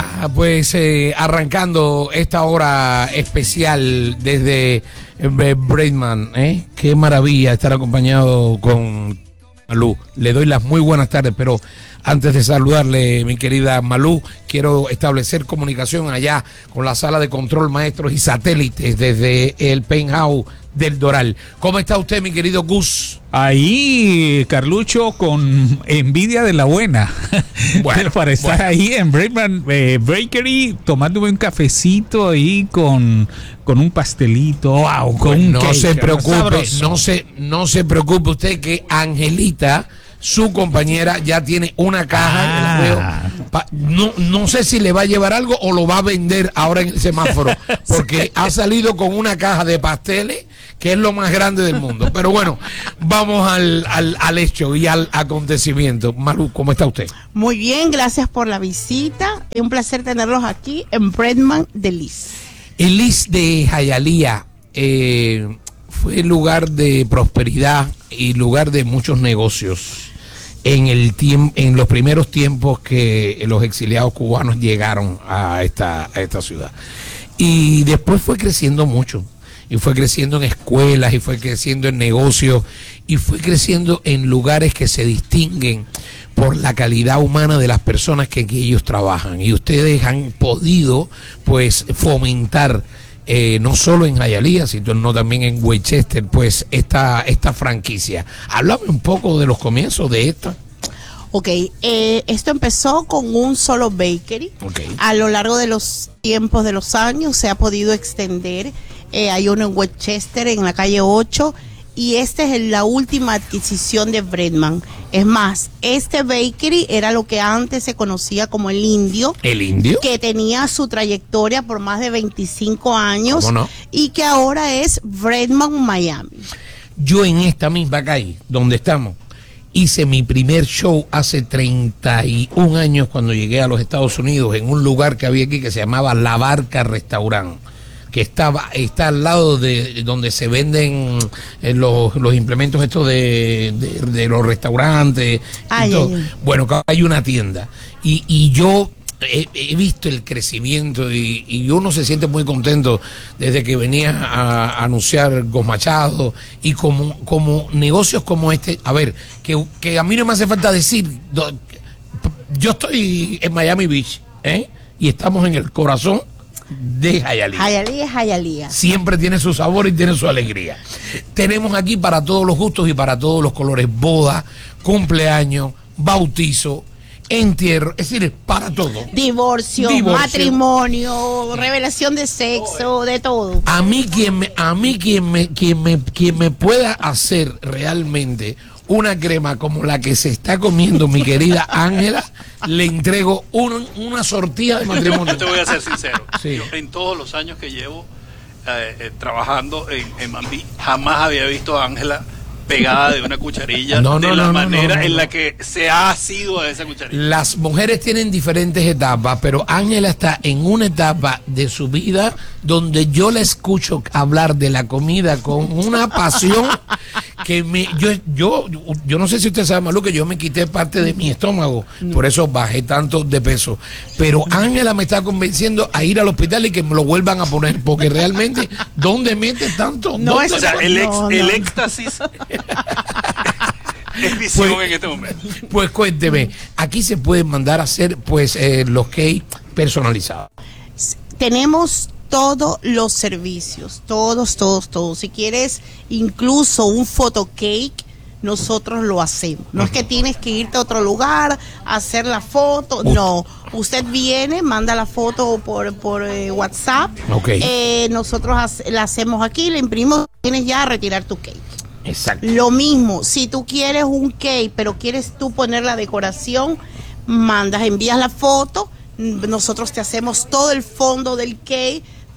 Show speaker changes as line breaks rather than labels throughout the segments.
Ya, pues arrancando esta hora especial desde Braidman, qué maravilla estar acompañado con Malú. Le doy las muy buenas tardes, pero antes de saludarle, mi querida Malú, quiero establecer comunicación allá con la sala de control maestros y satélites desde el penthouse del Doral. ¿Cómo está usted, mi querido Gus?
Ahí, Carlucho, con envidia de la buena. Bueno, para estar ahí en Braidman Bakery, tomándome un cafecito ahí con un pastelito. Wow, con un
no
cake,
se preocupe,
sabroso.
no se preocupe usted que Angelita, su compañera, ya tiene una caja. No sé si le va a llevar algo o lo va a vender ahora en el semáforo, porque sí, ha salido con una caja de pasteles que es lo más grande del mundo. Pero bueno, vamos al hecho y al acontecimiento. Malú, ¿cómo está usted?
Muy bien, gracias por la visita. Es un placer tenerlos aquí en Braidman de Liz.
El Liz de Hialeah fue lugar de prosperidad y lugar de muchos negocios en los primeros tiempos que los exiliados cubanos llegaron a esta ciudad. Y después fue creciendo mucho. Y fue creciendo en escuelas, y fue creciendo en negocios, y fue creciendo en lugares que se distinguen por la calidad humana de las personas que aquí ellos trabajan. Y ustedes han podido, pues, fomentar, no solo en Hialeah, sino también en Westchester, pues, esta franquicia. Háblame un poco de los comienzos de esta.
Ok, esto empezó con un solo bakery.
Okay.
A lo largo de los tiempos de los años se ha podido extender. Hay uno en Westchester, en la calle 8, y esta es la última adquisición de Braidman. Es más, este bakery era lo que antes se conocía como el Indio.
¿El Indio?
Que tenía su trayectoria por más de 25 años.
¿Cómo no?
Y que ahora es Braidman Miami.
Yo en esta misma calle, donde estamos, hice mi primer show hace 31 años cuando llegué a los Estados Unidos, en un lugar que había aquí que se llamaba La Barca Restaurant, que está al lado de donde se venden los implementos estos de los restaurantes. Bueno, hay una tienda. Y yo he visto el crecimiento y uno se siente muy contento desde que venía a anunciar Gos Machado y como negocios como este. A ver, que a mí no me hace falta decir, yo estoy en Miami Beach, y estamos en el corazón de Hialeah.
Hialeah es Hialeah.
Siempre tiene su sabor y tiene su alegría. Tenemos aquí para todos los gustos y para todos los colores: boda, cumpleaños, bautizo, entierro, es decir, para todo.
Divorcio, matrimonio, revelación de sexo, de todo.
A mí quien me pueda hacer realmente una crema como la que se está comiendo mi querida Ángela, le entrego una sortija de matrimonio.
Yo te voy a ser sincero.
Sí.
Yo, en todos los años que llevo trabajando en Mambí, jamás había visto a Ángela pegada de una cucharilla de la manera en la que se ha asido a esa cucharilla.
Las mujeres tienen diferentes etapas, pero Ángela está en una etapa de su vida donde yo la escucho hablar de la comida con una pasión que yo no sé si usted sabe, Malú, que yo me quité parte de mi estómago, por eso bajé tanto de peso, pero Ángela me está convenciendo a ir al hospital y que me lo vuelvan a poner, porque realmente, ¿dónde mete tanto?
O sea, el éxtasis es visión en este momento.
Pues cuénteme, aquí se pueden mandar a hacer pues los cakes personalizados.
Tenemos todos los servicios, todos. Si quieres incluso un photo cake, nosotros lo hacemos. No es que tienes que irte a otro lugar a hacer la foto, no. Usted viene, manda la foto por WhatsApp.
Okay.
Nosotros la hacemos aquí, la imprimimos, tienes ya a retirar tu cake.
Exacto.
Lo mismo, si tú quieres un cake, pero quieres tú poner la decoración, envías la foto, nosotros te hacemos todo el fondo del cake,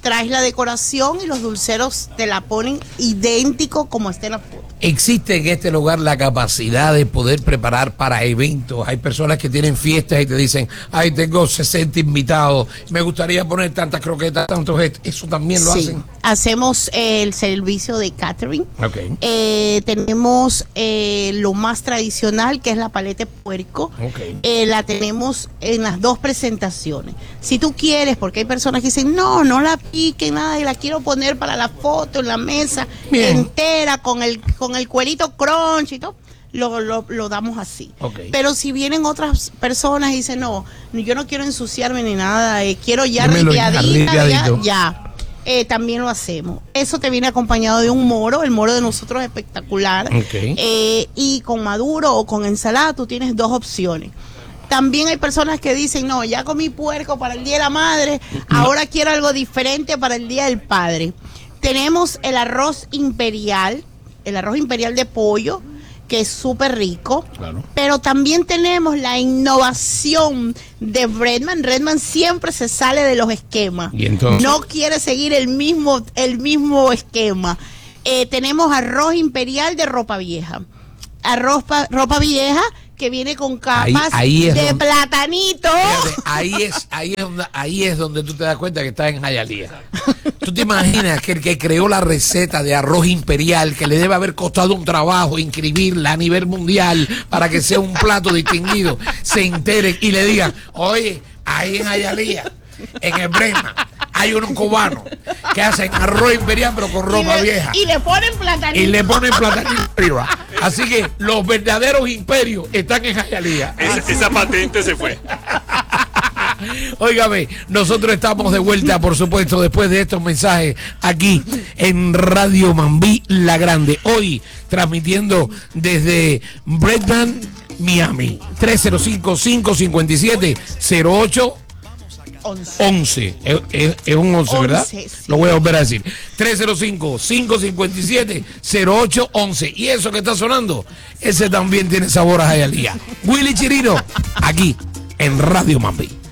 traes la decoración y los dulceros te la ponen idéntico como está en la foto.
¿Existe en este lugar la capacidad de poder preparar para eventos? Hay personas que tienen fiestas y te dicen, ay, tengo 60 invitados, me gustaría poner tantas croquetas, tantos gestos. ¿Eso también lo hacen?
Hacemos el servicio de catering.
Okay.
Tenemos lo más tradicional, que es la paleta de puerco.
Okay.
La tenemos en las 2 presentaciones. Si tú quieres, porque hay personas que dicen, no la piquen nada y la quiero poner para la foto en la mesa entera con el cuerito crunch y todo, lo damos así.
Okay.
Pero si vienen otras personas y dicen, no, yo no quiero ensuciarme ni nada, quiero ya ripiadita, ya. También lo hacemos. Eso te viene acompañado de un moro. El moro de nosotros es espectacular.
Okay.
Y con maduro o con ensalada tú tienes 2 opciones. También hay personas que dicen, no, ya comí puerco para el Día de la Madre, ahora quiero algo diferente para el Día del Padre. Tenemos el arroz imperial de pollo, que es súper rico. Claro. Pero también tenemos la innovación de Breadman. Breadman siempre se sale de los esquemas.
¿Y entonces?
No quiere seguir el mismo esquema. Tenemos arroz imperial de ropa vieja. Ropa vieja que viene con capas de platanito.
Fíjate, ahí es donde tú te das cuenta que estás en Hialeah. ¿Tú te imaginas que el que creó la receta de arroz imperial, que le debe haber costado un trabajo inscribirla a nivel mundial para que sea un plato distinguido, se entere y le digan, oye, ahí en Hialeah, en el Breadman, hay unos cubanos que hacen arroz imperial pero con ropa vieja.
Y le ponen platanito.
Arriba. Así que los verdaderos imperios están en Hialeah.
Esa patente se fue.
Óigame, nosotros estamos de vuelta, por supuesto, después de estos mensajes aquí en Radio Mambí La Grande. Hoy transmitiendo desde Breadman, Miami. 305-557-0811. 11. Es un 11, ¿verdad?
Sí.
Lo voy a volver a decir. 305-557-0811. Y eso que está sonando, ese también tiene sabor a Hialeah. Willy Chirino, aquí en Radio Mambí.